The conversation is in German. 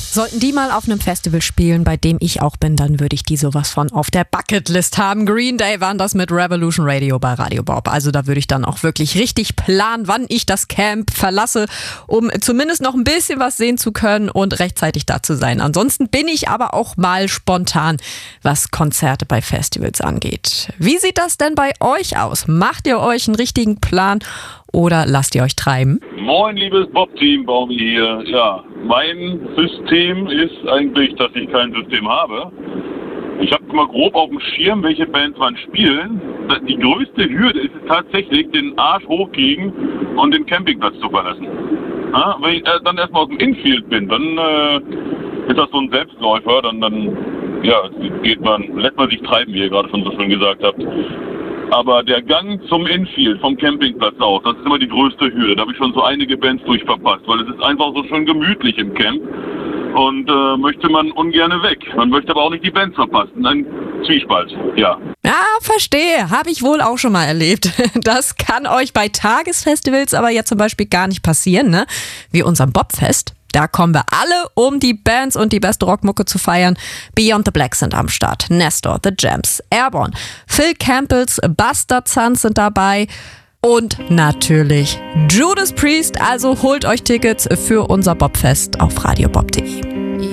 Sollten die mal auf einem Festival spielen, bei dem ich auch bin, dann würde ich die sowas von auf der Bucketlist haben. Green Day waren das mit Revolution Radio bei Radio Bob. Also da würde ich dann auch wirklich richtig planen, wann ich das Camp verlasse, um zumindest noch ein bisschen was sehen zu können und rechtzeitig da zu sein. Ansonsten bin ich aber auch mal spontan, was Konzerte bei Festivals angeht. Wie sieht das denn bei euch aus? Macht ihr euch einen richtigen Plan oder lasst ihr euch treiben? Moin, liebes Bob-Team, Baumi hier. Ja, mein System ist eigentlich, dass ich kein System habe. Ich habe mal grob auf dem Schirm, welche Bands wann spielen. Die größte Hürde ist es tatsächlich, den Arsch hochkriegen und den Campingplatz zu verlassen. Ja, wenn ich dann erstmal aus dem Infield bin, dann ist das so ein Selbstläufer, dann lässt man sich treiben, wie ihr gerade schon so schön gesagt habt. Aber der Gang zum Infield, vom Campingplatz aus, das ist immer die größte Hürde. Da habe ich schon so einige Bands durchverpasst, weil es ist einfach so schön gemütlich im Camp. Und möchte man ungerne weg. Man möchte aber auch nicht die Bands verpassen. Ein Zwiespalt, ja. Ja, verstehe. Habe ich wohl auch schon mal erlebt. Das kann euch bei Tagesfestivals aber ja zum Beispiel gar nicht passieren, ne? Wie unserem Bobfest. Da kommen wir alle, um die Bands und die beste Rockmucke zu feiern. Beyond the Black sind am Start, Nestor, The Jams, Airborne, Phil Campbells, Bastard Sons sind dabei und natürlich Judas Priest. Also holt euch Tickets für unser Bobfest auf radiobob.de.